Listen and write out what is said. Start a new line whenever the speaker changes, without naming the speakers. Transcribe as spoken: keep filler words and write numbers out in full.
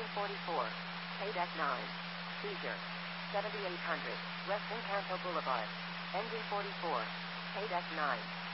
Engine forty-four. Paydeck nine. Seizure. seventy-eight hundred. West Encanto Boulevard. Engine forty-four. Paydeck nine.